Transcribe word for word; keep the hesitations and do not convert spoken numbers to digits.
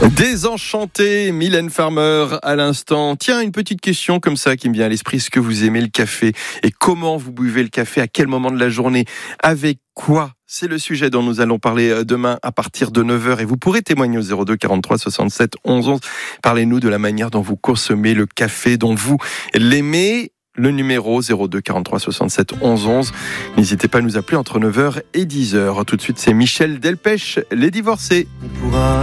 Désenchanté, Mylène Farmer à l'instant. Tiens, une petite question comme ça qui me vient à l'esprit. Est-ce que vous aimez le café et comment vous buvez le café? À quel moment de la journée? Avec quoi? C'est le sujet dont nous allons parler demain à partir de neuf heures et vous pourrez témoigner au zéro deux quarante-trois soixante-sept onze onze. Parlez-nous de la manière dont vous consommez le café, dont vous l'aimez. Le numéro zéro deux quarante-trois soixante-sept onze onze. N'hésitez pas à nous appeler entre neuf heures et dix heures. Tout de suite, c'est Michel Delpech, Les Divorcés.